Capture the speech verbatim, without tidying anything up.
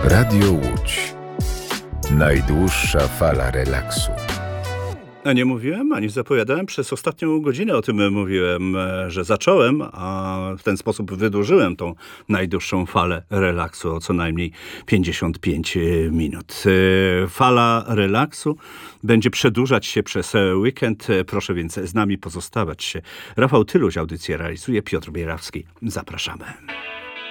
Radio Łódź. Najdłuższa fala relaksu. A nie mówiłem, ani zapowiadałem. Przez ostatnią godzinę o tym mówiłem, że zacząłem, a w ten sposób wydłużyłem tą najdłuższą falę relaksu o co najmniej pięćdziesiąt pięć minut. Fala relaksu będzie przedłużać się przez weekend. Proszę więc z nami pozostawać. Rafał Tyluś audycję realizuje, Piotr Bierawski. Zapraszamy.